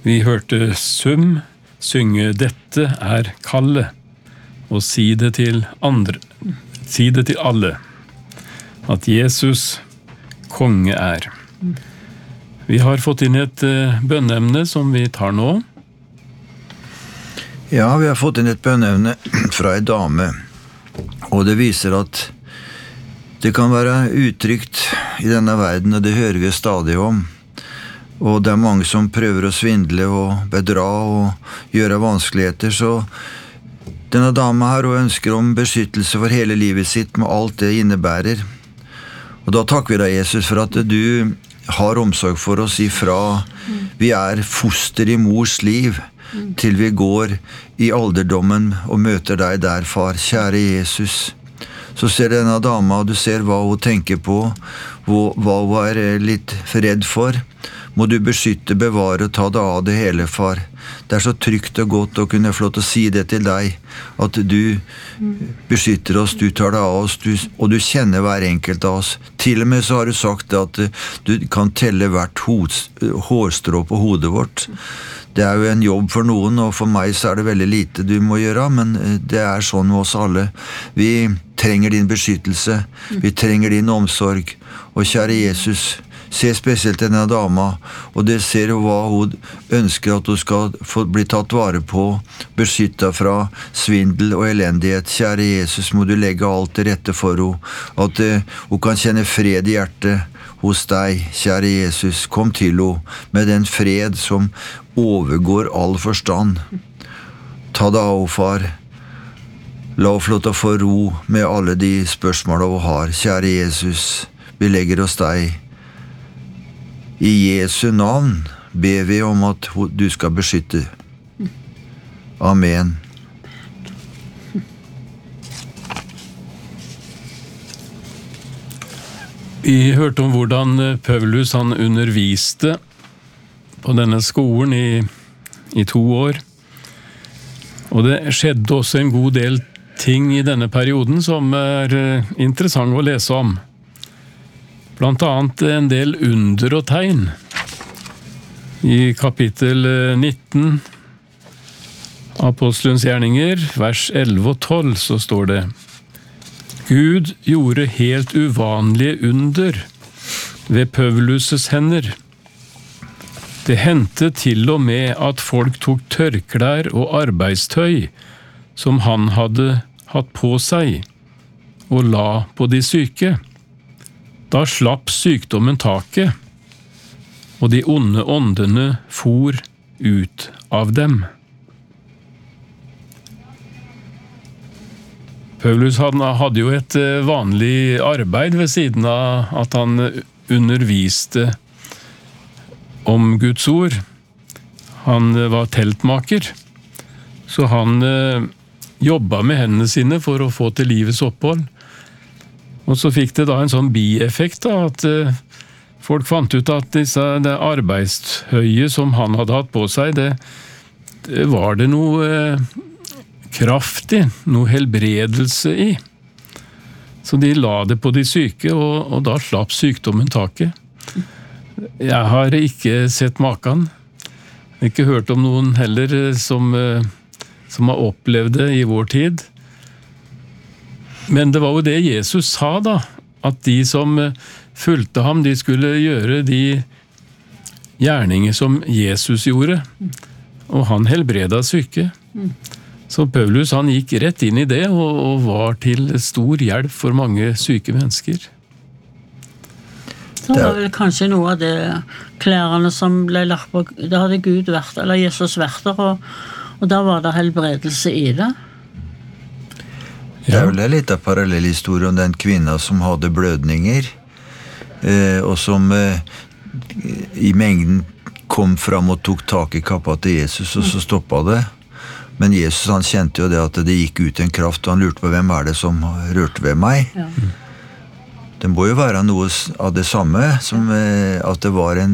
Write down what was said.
Vi hørte Sum synge «Dette er kallet», og si det til alle, at Jesus konge er. Vi har fått inn et bønneemne som vi tar nå. Ja, vi har fått inn et bønneemne fra en dame, og det viser at det kan være utrygt i denne verden, og det hører vi stadig om. Og det er mange som prøver å svindle og bedra og gjøre vanskeligheter, så denne dama her ønsker om beskyttelse for hele livet sitt med alt det innebærer. Og da takker vi deg, Jesus, for at du har omsorg for oss ifra vi er foster i mors liv, til vi går i alderdommen og møter deg der, far. Kjære Jesus, så ser denne dama, og du ser hva hun tenker på, hva hun er litt redd for. Må du beskytte, bevare og ta deg av det hele, far. Det er så trygt og godt å kunne få lov til å si det til deg, at du beskytter oss, du tar deg av oss, og du kjenner hver enkelt av oss. Til og med så har du sagt at du kan telle hvert hårstrå på hodet vårt. Det er jo en jobb for noen, og for meg så er det veldig lite du må gjøre, men det er sånn med oss alle. Vi trenger din beskyttelse, vi trenger din omsorg, og kjære Jesus, se spesielt denne dama, og det ser hva hun ønsker at hun skal få bli tatt vare på, beskyttet fra svindel og elendighet. Kjære Jesus, må du legge alt til rette for henne, at hun kan kjenne fred i hjertet hos deg. Kjære Jesus, kom til henne med den fred som overgår all forstand. Ta deg av, far. La henne få lov til å få ro med alle de spørsmålene hun har. Kjære Jesus, vi legger oss deg. I Jesu navn ber vi om at du skal beskytte. Amen. Vi hørte om hvordan Paulus han underviste på denne skolen i 2 år. Og det skjedde også en god del ting i denne perioden som er interessant å lese om. Blant annet en del under og tegn. I kapittel 19, Apostelens gjerninger, vers 11 og 12, så står det: Gud gjorde helt uvanlige under ved Paulus' hender. Det hendte til og med at folk tok tørklær og arbeidstøy som han hadde hatt på seg, og la på de syke. Da slapp sykdommen taket, og de onde åndene for ut av dem. Paulus hadde jo et vanlig arbeid ved siden av at han underviste om Guds ord. Han var teltmaker, så han jobbet med hendene sine for å få til livets opphold. Og så fikk det da en sånn bieffekt da, at folk fant ut at det arbeidstøyet som han hadde hatt på seg, det var det noe kraftig, noe helbredelse i. Så de la det på de syke, og da slapp sykdommen taket. Jeg har ikke sett maken. Jeg har ikke hørt om noen heller som har opplevd det i vår tid. Men det var jo det Jesus sa da, at de som fulgte ham, de skulle gjøre de gjerninger som Jesus gjorde, og han helbreda syke. Så Paulus han gikk rett inn i det, og var til stor hjelp for mange syke mennesker. Så var vel kanskje noe av det klærne som ble lagt på, da hadde Gud vært, eller Jesus vært der, og da var det helbredelse i det. Det er vel en liten parallellhistorie om den kvinna som hadde blødninger, og som i mengden kom fram og tok tak i kappa til Jesus, og så stoppet det. Men Jesus han kjente jo det at det gikk ut en kraft, og han lurte på hvem er det som rørte ved meg. Ja. Det må jo være noe av det samme, som at det var en